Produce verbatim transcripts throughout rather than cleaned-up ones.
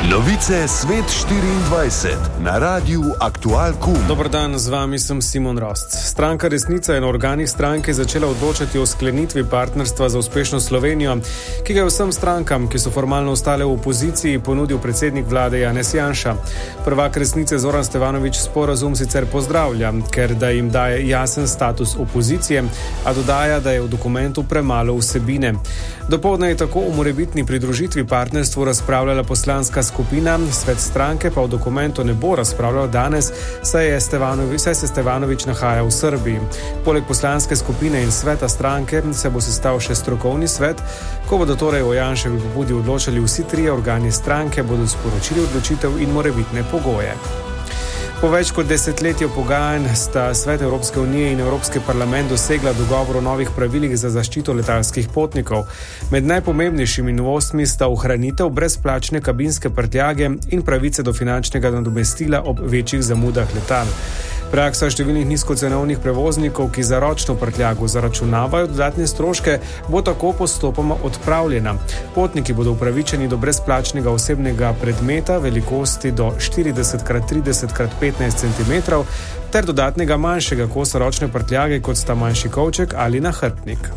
Novice Svet štiriindvajset na Radiu Aktual Kum. Dober dan, z vami sem Simon Rost. Stranka Resnica je na organih stranke začela odločati o sklenitvi partnerstva za uspešno Slovenijo, ki ga je vsem strankam, ki so formalno ostale v opoziciji, ponudil predsednik vlade Janez Janša. Prvak Resnice Zoran Stevanović sporazum sicer pozdravlja, ker da jim daje jasen status opozicije, a dodaja, da je v dokumentu premalo vsebine. Dopoldne je tako o morebitni pridružitvi partnerstvu razpravljala poslanska skupina, svet stranke pa v dokumentu ne bo razpravljal danes, saj, je Stevanović, saj se Stevanović nahaja v Srbiji. Poleg poslanske skupine in sveta stranke se bo sestal še strokovni svet. Ko bodo torej o Janševi pobudi odločali vsi trije organi stranke, bodo sporočili odločitev in morebitne pogoje. Po več kot desetletju pogajanj sta Svet Evropske unije in Evropski parlament dosegla dogovor o novih pravilih za zaščito letalskih potnikov. Med najpomembnejšimi novostmi sta ohranitev brezplačne kabinske prtljage in pravice do finančnega nadomestila ob večjih zamudah letal. Praksa številnih nizkocenovnih prevoznikov, ki za ročno prtljago zaračunavajo dodatne stroške, bo tako postopoma odpravljena. Potniki bodo upravičeni do brezplačnega osebnega predmeta velikosti do štirideset krat trideset krat petnajst centimetrov ter dodatnega manjšega kosa ročne prtljage, kot sta manjši kovček ali nahrbtnik.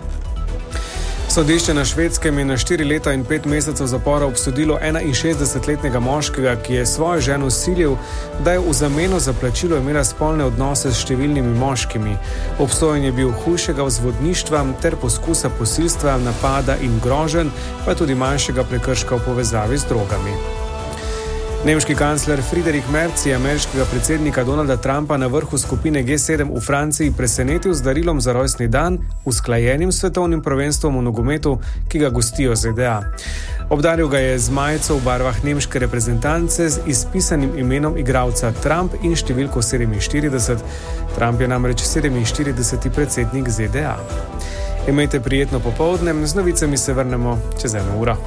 Sodišče na Švedskem je na štiri leta in pet mesecev zapora obsodilo enainšestdesetletnega moškega, ki je svojo ženo silil, da je v zameno za plačilo imela spolne odnose s številnimi moškimi. Obsojen je bil hujšega vzvodništva ter poskusa posilstva, napada in groženj, pa tudi manjšega prekrška v povezavi z drogami. Nemški kancler Friedrich Merz je ameriškega predsednika Donalda Trumpa na vrhu skupine G sedem v Franciji presenetil z darilom za rojstni dan, usklajenim svetovnim prvenstvom v nogometu, ki ga gostijo Z D A. Obdaril ga je z majico v barvah nemške reprezentance z izpisanim imenom igralca Trump in številko sedeminštirideset. Trump je namreč sedeminštirideseti predsednik Z D A. Imejte prijetno popoldne, z novicami se vrnemo čez eno uro.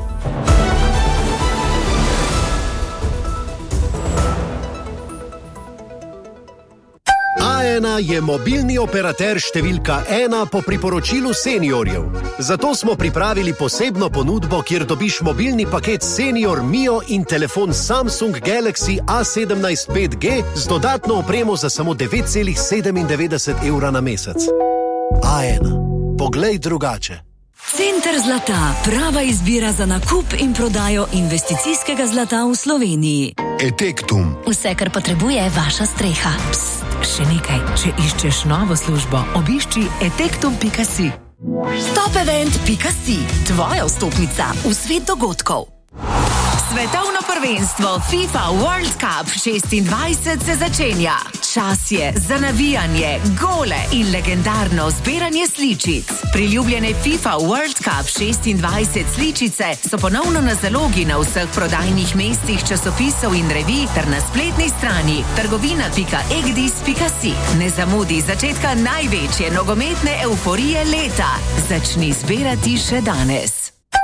A ena je mobilni operater številka ena po priporočilu seniorjev. Zato smo pripravili posebno ponudbo, kjer dobiš mobilni paket Senior Mio in telefon Samsung Galaxy A sedemnajst pet G z dodatno opremo za samo devet celih sedemindevetdeset evra na mesec. A ena. Poglej drugače. Center zlata, prava izbira za nakup in prodajo investicijskega zlata v Sloveniji. Etektum. Vse, kar potrebuje vaša streha. Psst, še nekaj, če iščeš novo službo, obišči etektum pika si. Topevent pika si, tvoja vstopnica v svet dogodkov. Svetovno prvenstvo FIFA World Cup šestindvajset se začenja. Čas je za navijanje, gole in legendarno zbiranje sličic. Priljubljene FIFA World Cup šestindvajset sličice so ponovno na zalogi na vseh prodajnih mestih časopisov in revij ter na spletni strani trgovina pika egdis pika si. Ne zamudi začetka največje nogometne euforije leta. Začni zbirati še danes.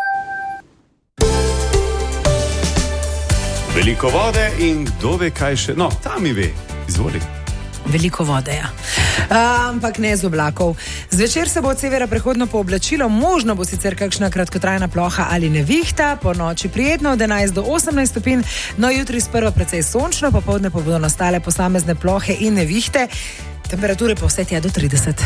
Veliko vode in kdo ve kaj še. No, tam mi ve. Izvoli. Veliko vode, ja. Ampak ne z oblakov. Zvečer se bo od severa prehodno pooblačilo, možno bo sicer kakšna kratkotrajna ploha ali nevihta, po noči prijetno od enajst do osemnajst stopinj, no jutri sprva precej sončno, popoldne pa bodo nastale posamezne plohe in nevihte, temperature pa vse tja do trideset.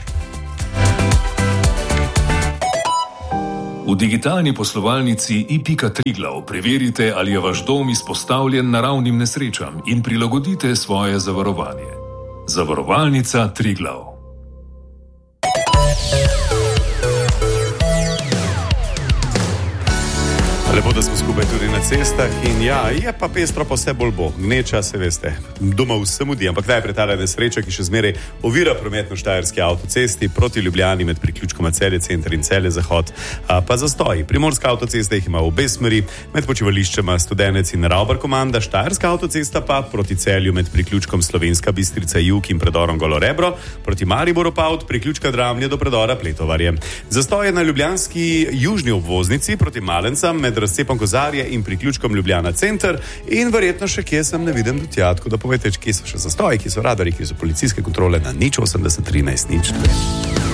V digitalni poslovalnici i pika Triglav preverite, ali je vaš dom izpostavljen naravnim nesrečam in prilagodite svoje zavarovanje. Zavarovalnica Triglav. Lepo, da smo skupaj tudi na cestah in ja, je pa pestro, pa vse bolj bo. Gneča, se veste, doma vse mudi, ampak najprej tale nesreča, ki še zmeraj ovira prometno štajerski avtocesti proti Ljubljani med priključkoma Celje center in Celje zahod, pa zastoji. Primorska avtocesta jih ima v obe smeri, med počivališčema Studenec in Ravbar komanda, štajerska avtocesta pa proti Celju med priključkom Slovenska Bistrica jug in predorom Golo Rebro, proti Mariboru pa od priključka Dramlje do predora Pletovarje. Zastoje na ljubljanski južni obvoznici proti Malencam med razcepom Kozarje in priključkom Ljubljana center in verjetno še kje sem ne vidim do tja, tako da povejte, kje so še zastoji, kje so radari, kje so policijske kontrole na nič osemdeset trinajst nič dve.